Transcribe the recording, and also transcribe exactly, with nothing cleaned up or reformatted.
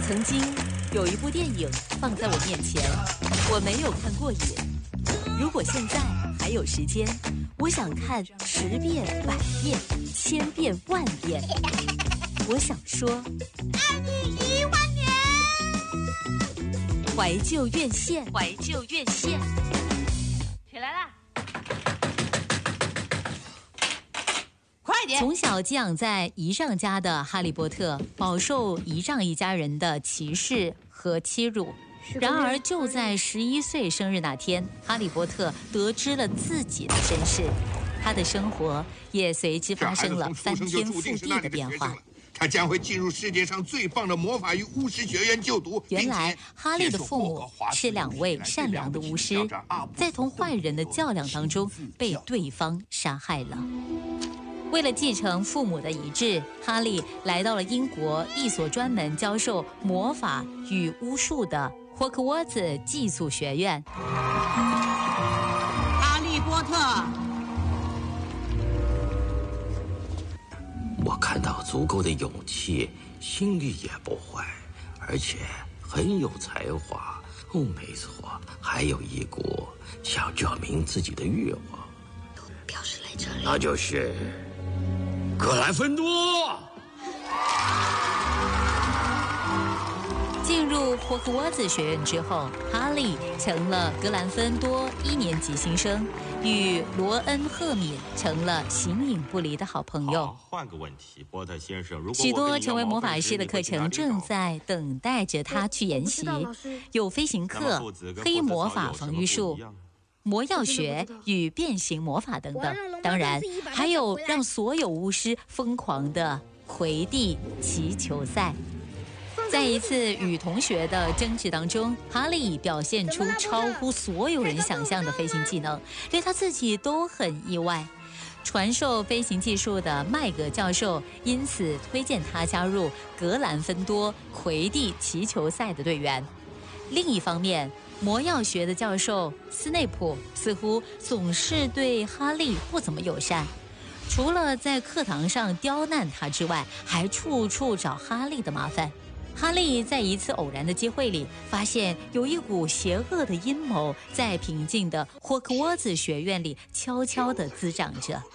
曾经有一部电影放在我面前，我没有看过瘾。如果现在还有时间，我想看十遍、百遍、千遍、万遍。我想说， 爱你一万年。 怀旧院线，怀旧院线， 起来啦！快点！ 从小寄养在姨丈家的哈利波特，饱受姨丈一家人的歧视和欺辱。然而，就在十一岁生日那天，哈利波特得知了自己的身世，他的生活也随之发生了翻天覆地的变化。 他将会进入世界上最棒的魔法与巫师学院就读。 原来，哈利的父母是两位善良的巫师，在同坏人的较量当中被对方杀害了。为了继承父母的遗志，哈利来到了英国一所专门教授魔法与巫术的霍格沃兹寄宿学院。 哈利波特， 我看到足够的勇气，心地也不坏，而且很有才华。哦，没错，还有一股想证明自己的欲望， 表示来这里， 那就是格兰芬多。 进入霍格沃兹学院之后，哈利成了格兰芬多一年级新生，与罗恩·赫敏成了形影不离的好朋友。 换个问题，波特先生，如果许多成为魔法师的课程正在等待着他去研习，有飞行课、黑魔法防御术、魔药学与变形魔法等等，当然还有让所有巫师疯狂的魁地奇球赛。在一次与同学的争执当中，哈利表现出超乎所有人想象的飞行技能，连他自己都很意外。传授飞行技术的麦格教授因此推荐他加入格兰芬多魁地奇球赛的队员。另一方面，魔药学的教授斯内普似乎总是对哈利不怎么友善，除了在课堂上刁难他之外，还处处找哈利的麻烦。哈利在一次偶然的机会里，发现有一股邪恶的阴谋在平静的霍格沃兹学院里悄悄地滋长着。